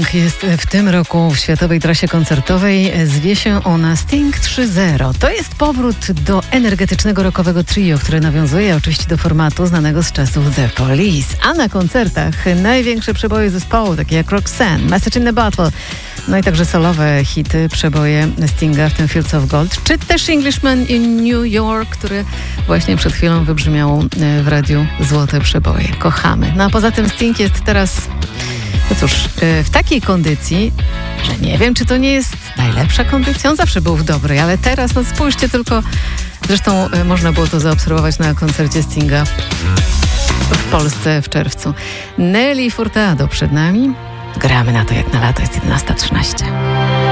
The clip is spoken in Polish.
Sting jest w tym roku w światowej trasie koncertowej. Zwie się ona Sting 3.0. To jest powrót do energetycznego rockowego trio, które nawiązuje oczywiście do formatu znanego z czasów The Police. A na koncertach największe przeboje zespołu, takie jak Roxanne, Message in the Bottle, no i także solowe hity, przeboje Stinga, w tym Fields of Gold, czy też Englishman in New York, który właśnie przed chwilą wybrzmiał w radiu Złote Przeboje. Kochamy. No a poza tym Sting jest teraz, no cóż, w takiej kondycji, że nie wiem, czy to nie jest najlepsza kondycja. On zawsze był w dobrej, ale teraz, no spójrzcie tylko, zresztą można było to zaobserwować na koncercie Stinga w Polsce w czerwcu. Nelly Furtado przed nami. Gramy na to jak na lato, jest 11:13.